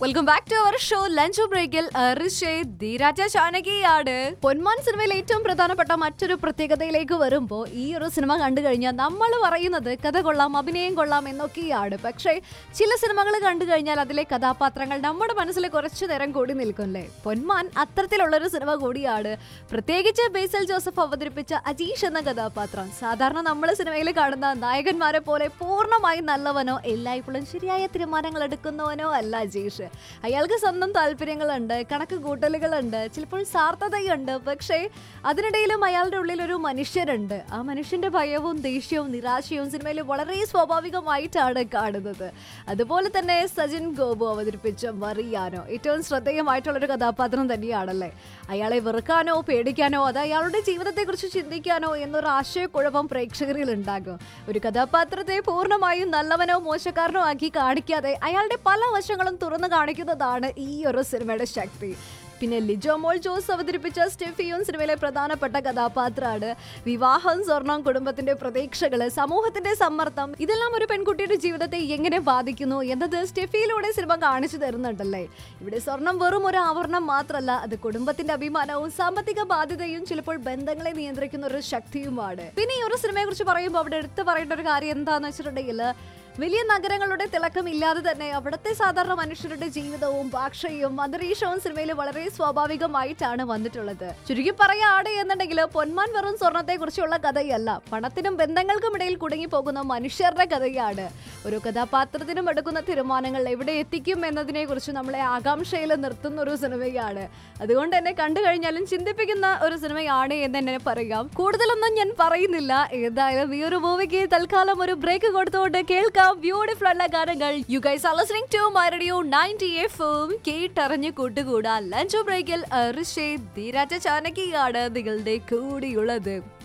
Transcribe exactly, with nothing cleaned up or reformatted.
Welcome back to our show lunch ബ്രേക്കിൽ ധീരാജ ചാനകിയാണ്. പൊന്മാൻ സിനിമയിൽ ഏറ്റവും പ്രധാനപ്പെട്ട മറ്റൊരു പ്രത്യേകതയിലേക്ക് വരുമ്പോൾ ഈ ഒരു സിനിമ കണ്ടു കഴിഞ്ഞാൽ നമ്മൾ പറയുന്നത് കഥ കൊള്ളാം, അഭിനയം കൊള്ളാം എന്നൊക്കെയാണ്. പക്ഷേ ചില സിനിമകൾ കണ്ടു കഴിഞ്ഞാൽ അതിലെ കഥാപാത്രങ്ങൾ നമ്മുടെ മനസ്സിൽ കുറച്ചു നേരം കൂടി നിൽക്കുമല്ലേ. പൊന്മാൻ അത്തരത്തിലുള്ളൊരു സിനിമ കൂടിയാണ്. പ്രത്യേകിച്ച് ബേസിൽ ജോസഫ് അവതരിപ്പിച്ച അജീഷ് എന്ന കഥാപാത്രം സാധാരണ നമ്മൾ സിനിമയിൽ കാണുന്ന നായകന്മാരെ പോലെ പൂർണ്ണമായി നല്ലവനോ എല്ലായ്പ്പോഴും ശരിയായ തീരുമാനങ്ങൾ എടുക്കുന്നവനോ അല്ല അജീഷ്. അയാൾക്ക് സ്വന്തം താല്പര്യങ്ങളുണ്ട്, കണക്ക് കൂട്ടലുകളുണ്ട്, ചിലപ്പോൾ സ്വാർത്ഥതയുണ്ട്. പക്ഷേ അതിനിടയിലും അയാളുടെ ഉള്ളിൽ ഒരു മനുഷ്യരുണ്ട്. ആ മനുഷ്യന്റെ ഭയവും ദേഷ്യവും നിരാശയും സിനിമയിൽ വളരെ സ്വാഭാവികമായിട്ടാണ് കാണുന്നത്. അതുപോലെ തന്നെ സജിൻ ഗോപു അവതരിപ്പിച്ച മറിയാനോ ഏറ്റവും ശ്രദ്ധേയമായിട്ടുള്ളൊരു കഥാപാത്രം തന്നെയാണല്ലേ. അയാളെ വെറുക്കാനോ പേടിക്കാനോ അത് അയാളുടെ ജീവിതത്തെക്കുറിച്ച് ചിന്തിക്കാനോ എന്നൊരു ആശയക്കുഴപ്പം പ്രേക്ഷകരിൽ ഉണ്ടാകും. ഒരു കഥാപാത്രത്തെ പൂർണ്ണമായും നല്ലവനോ മോശക്കാരനോ ആക്കി കാണിക്കാതെ അയാളുടെ പല വശങ്ങളും തുറന്നു കാണിക്കുന്നതാണ് ഈ ഒരു സിനിമയുടെ ശക്തി. പിന്നെ ലിജോ മോൾ ജോസ് അവതരിപ്പിച്ച സ്റ്റെഫിയും സിനിമയിലെ പ്രധാനപ്പെട്ട കഥാപാത്രമാണ്. വിവാഹം, സ്വർണം, കുടുംബത്തിന്റെ പ്രതീക്ഷകള്, സമൂഹത്തിന്റെ സമ്മർദ്ദം, ഇതെല്ലാം ഒരു പെൺകുട്ടിയുടെ ജീവിതത്തെ എങ്ങനെ ബാധിക്കുന്നു എന്നത് സ്റ്റെഫിയിലൂടെ സിനിമ കാണിച്ചു തരുന്നുണ്ടല്ലേ. ഇവിടെ സ്വർണം വെറും ഒരു ആവരണം മാത്രമല്ല, അത് കുടുംബത്തിന്റെ അഭിമാനവും സാമ്പത്തിക ബാധ്യതയും ചിലപ്പോൾ ബന്ധങ്ങളെ നിയന്ത്രിക്കുന്ന ഒരു ശക്തിയുമാണ്. പിന്നെ ഈ ഒരു സിനിമയെ കുറിച്ച് പറയുമ്പോൾ അവിടെ എടുത്തു പറയേണ്ട ഒരു കാര്യം എന്താന്ന് വെച്ചിട്ടുണ്ടെങ്കിൽ വലിയ നഗരങ്ങളുടെ തിളക്കം ഇല്ലാതെ തന്നെ അവിടുത്തെ സാധാരണ മനുഷ്യരുടെ ജീവിതവും ഭാഷയും അന്തരീക്ഷവും സിനിമയിൽ വളരെ സ്വാഭാവികമായിട്ടാണ് വന്നിട്ടുള്ളത്. ചുരുക്കി പറയാടെ എന്നുണ്ടെങ്കിൽ പൊന്മാൻ വെറും സ്വർണത്തെ കുറിച്ചുള്ള കഥയല്ല, പണത്തിനും ബന്ധങ്ങൾക്കും ഇടയിൽ കുടുങ്ങി പോകുന്ന മനുഷ്യരുടെ കഥയാണ്. ഒരു കഥാപാത്രത്തിനും എടുക്കുന്ന തീരുമാനങ്ങൾ എവിടെ എത്തിക്കും എന്നതിനെ കുറിച്ച് നമ്മളെ ആകാംക്ഷയിൽ നിർത്തുന്ന ഒരു സിനിമയാണ്. അതുകൊണ്ട് തന്നെ കണ്ടു കഴിഞ്ഞാലും ചിന്തിപ്പിക്കുന്ന ഒരു സിനിമയാണ് എന്ന് തന്നെ പറയാം. കൂടുതലൊന്നും ഞാൻ പറയുന്നില്ല. ഏതായാലും ഈ ഒരു മൂവിക്ക് തൽക്കാലം ഒരു ബ്രേക്ക് കൊടുത്തുകൊണ്ട് കേൾക്കാം ബ്യൂട്ടിഫുൾ ആയിട്ടുള്ള ഗാനങ്ങൾ. You guys are listening to my radio ninety F M. കേട്ടറിഞ്ഞ് കൂട്ടുകൂടാ ലഞ്ച് ബ്രേക്കിൽ ധീരാജ ചാനകിയാണ് നിങ്ങളുടെ കൂടിയുള്ളത്.